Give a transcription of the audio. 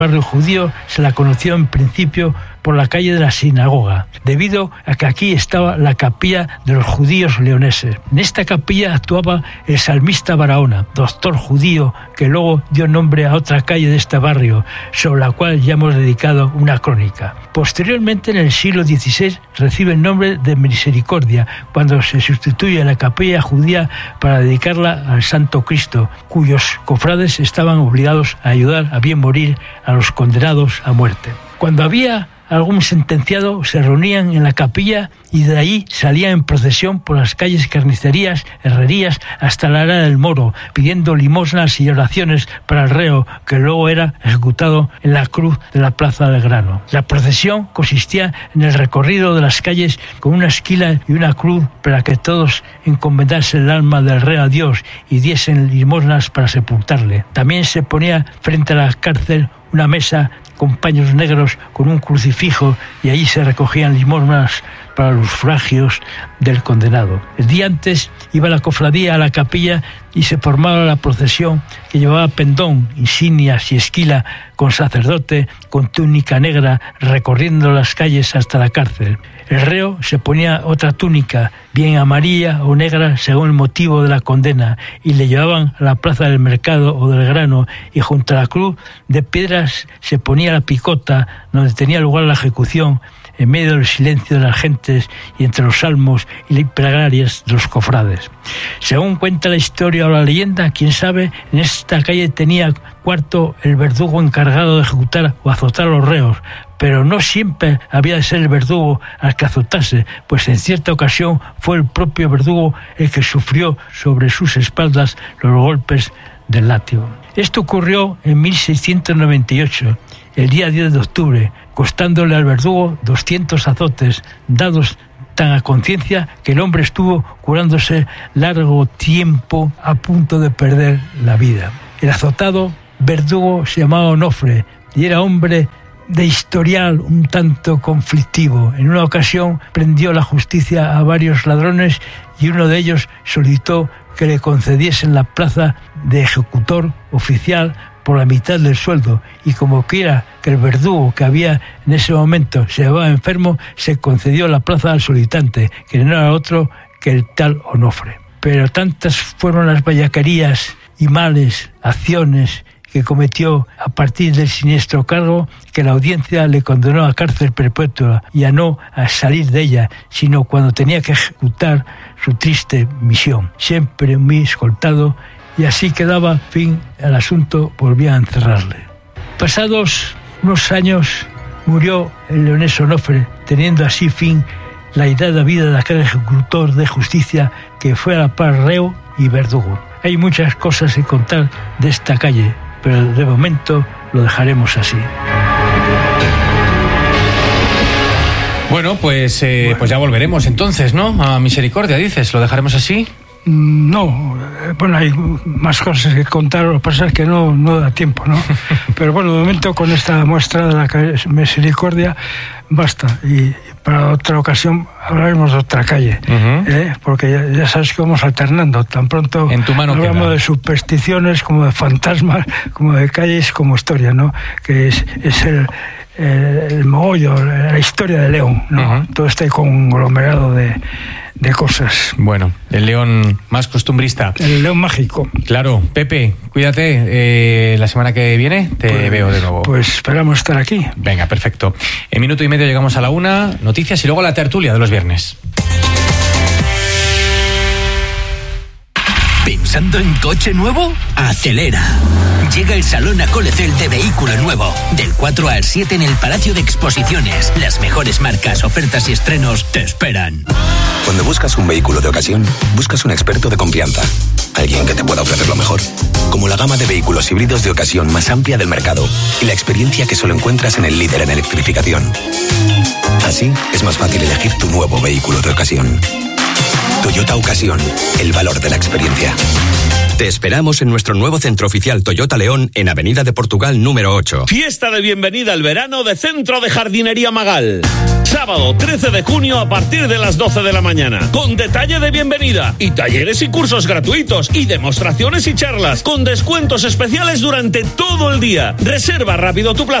El barrio judío se la conoció en principio por la calle de la sinagoga, debido a que aquí estaba la capilla de los judíos leoneses. En esta capilla actuaba el salmista Barahona, doctor judío, que luego dio nombre a otra calle de este barrio, sobre la cual ya hemos dedicado una crónica. Posteriormente, en el siglo XVI, recibe el nombre de Misericordia, cuando se sustituye la capilla judía para dedicarla al Santo Cristo, cuyos cofrades estaban obligados a ayudar a bien morir a los condenados a muerte. Cuando había algún sentenciado, se reunían en la capilla y de ahí salían en procesión por las calles, carnicerías, herrerías, hasta la Era del Moro, pidiendo limosnas y oraciones para el reo, que luego era ejecutado en la cruz de la Plaza del Grano. La procesión consistía en el recorrido de las calles con una esquila y una cruz para que todos encomendasen el alma del reo a Dios y diesen limosnas para sepultarle. También se ponía frente a la cárcel una mesa con paños negros, con un crucifijo, y allí se recogían limosnas para los sufragios del condenado. El día antes iba la cofradía a la capilla y se formaba la procesión que llevaba pendón, insignias y esquila, con sacerdote con túnica negra recorriendo las calles hasta la cárcel. El reo se ponía otra túnica, bien amarilla o negra según el motivo de la condena, y le llevaban a la plaza del mercado o del grano, y junto a la cruz de piedras se ponía la picota donde tenía lugar la ejecución, en medio del silencio de las gentes y entre los salmos y las plegarias de los cofrades. Según cuenta la historia o la leyenda, quién sabe, en esta calle tenía cuarto el verdugo encargado de ejecutar o azotar a los reos, pero no siempre había de ser el verdugo al que azotase, pues en cierta ocasión fue el propio verdugo el que sufrió sobre sus espaldas los golpes del látigo. Esto ocurrió en 1698, el día 10 de octubre, costándole al verdugo 200 azotes, dados tan a conciencia que el hombre estuvo curándose largo tiempo a punto de perder la vida. El azotado verdugo se llamaba Onofre y era hombre de historial un tanto conflictivo. En una ocasión prendió la justicia a varios ladrones y uno de ellos solicitó que le concediesen la plaza de ejecutor oficial por la mitad del sueldo, y como quiera que el verdugo que había en ese momento se llevaba enfermo, se concedió la plaza al solicitante, que no era otro que el tal Onofre. Pero tantas fueron las bellaquerías y males acciones que cometió a partir del siniestro cargo, que la audiencia le condenó a cárcel perpetua y a no a salir de ella, sino cuando tenía que ejecutar su triste misión, siempre muy escoltado, y así quedaba fin al asunto, volvía a encerrarle. Pasados unos años murió el leonés Onofre, teniendo así fin la airada vida de aquel ejecutor de justicia que fue a la par reo y verdugo. Hay muchas cosas que contar de esta calle, pero de momento lo dejaremos así. Bueno, pues ya volveremos entonces, ¿no? A Misericordia, dices, ¿lo dejaremos así? No, bueno, hay más cosas que contar, lo que pasa es que no da tiempo, ¿no? Pero bueno, de momento con esta muestra de la Misericordia basta, y para otra ocasión hablaremos de otra calle, porque ya sabes que vamos alternando, tan pronto en tu mano hablamos queda. De supersticiones, como de fantasmas, como de calles, como historia, ¿no? Que es el mogollo, la historia de León, ¿no? Todo este conglomerado de cosas. Bueno, el león más costumbrista. El león mágico. Claro. Pepe, cuídate. La semana que viene te veo de nuevo. Pues esperamos estar aquí. Venga, perfecto. En minuto y medio llegamos a la 1, noticias y luego la tertulia de los viernes. ¿Pensando en coche nuevo? ¡Acelera! Llega el Salón Acolecel de Vehículo Nuevo. Del 4 al 7 en el Palacio de Exposiciones. Las mejores marcas, ofertas y estrenos te esperan. Cuando buscas un vehículo de ocasión, buscas un experto de confianza. Alguien que te pueda ofrecer lo mejor. Como la gama de vehículos híbridos de ocasión más amplia del mercado. Y la experiencia que solo encuentras en el líder en electrificación. Así es más fácil elegir tu nuevo vehículo de ocasión. Toyota Ocasión, el valor de la experiencia. Te esperamos en nuestro nuevo centro oficial Toyota León en Avenida de Portugal número 8. Fiesta de bienvenida al verano de Centro de Jardinería Magal. Sábado 13 de junio a partir de las 12 de la mañana. Con detalle de bienvenida y talleres y cursos gratuitos y demostraciones y charlas con descuentos especiales durante todo el día. Reserva rápido tu plaza